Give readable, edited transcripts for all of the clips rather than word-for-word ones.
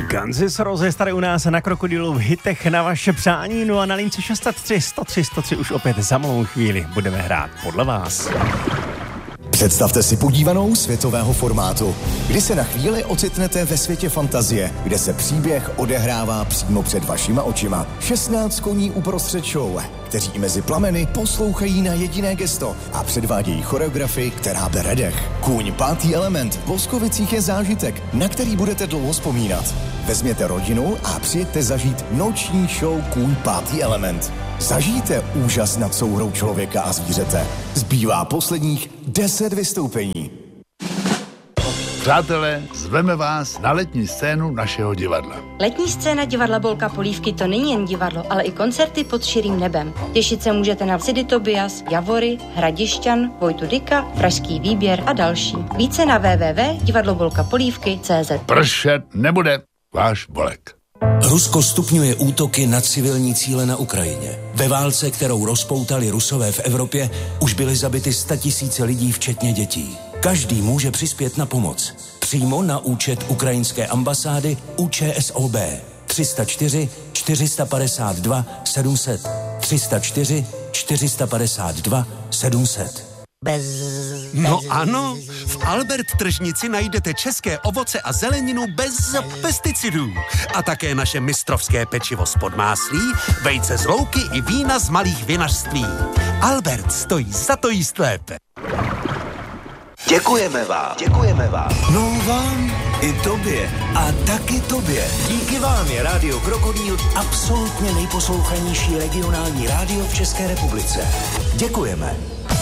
Guns N' Roses tady u nás na Krokodilu v hitech na vaše přání. No a na lince 603 103 103 už opět za malou chvíli budeme hrát podle vás. Představte si podívanou světového formátu, kdy se na chvíli ocitnete ve světě fantazie, kde se příběh odehrává přímo před vašima očima. 16 koní uprostřed show, kteří mezi plameny poslouchají na jediné gesto a předvádějí choreografii, která bere dech. Kůň pátý element v Boskovicích je zážitek, na který budete dlouho vzpomínat. Vezměte rodinu a přijďte zažít noční show Kůň pátý element. Zažijte úžas nad souhrou člověka a zvířete. Zbývá posledních 10 vystoupení. Přátelé, zveme vás na letní scénu našeho divadla. Letní scéna divadla Bolka Polívky to není jen divadlo, ale i koncerty pod širým nebem. Těšit se můžete na Sidy Tobias, Javory, Hradišťan, Vojtu Dyka, Pražský výběr a další. Více na www.divadlobolkapolívky.cz. Pršet nebude, váš Bolek. Rusko stupňuje útoky na civilní cíle na Ukrajině. Ve válce, kterou rozpoutali Rusové v Evropě, už byly zabity 100 000 lidí, včetně dětí. Každý může přispět na pomoc. Přímo na účet ukrajinské ambasády ÚČSOB 304 452 700 304 452 700. No ano, v Albert tržnici najdete české ovoce a zeleninu bez pesticidů. A také naše mistrovské pečivo z Podmáslí, vejce z louky i vína z malých vinařství. Albert stojí za to jíst lépe. Děkujeme vám. No vám i tobě. A taky tobě. Díky vám je Rádio Krokodýl absolutně nejposlouchanější regionální rádio v České republice. Děkujeme.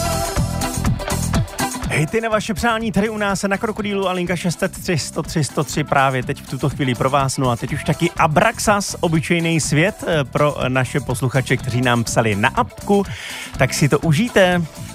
Hejty na vaše přání tady u nás na Krokodýlu a linka 603 103 103 právě teď v tuto chvíli pro vás. No a teď už taky Abraxas, obyčejný svět pro naše posluchače, kteří nám psali na apku. Tak si to užijte.